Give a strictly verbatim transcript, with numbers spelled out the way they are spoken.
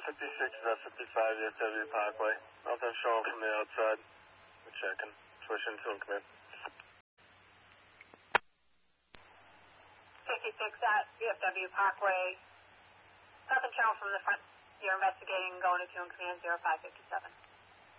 fifty-six is at fifty-five D F W Parkway. Nothing showing from the outside. We're checking. Switching to and come in. fifty-six at D F W Parkway. Nothing showing from the front. You're investigating, going to two and command zero five fifty-seven.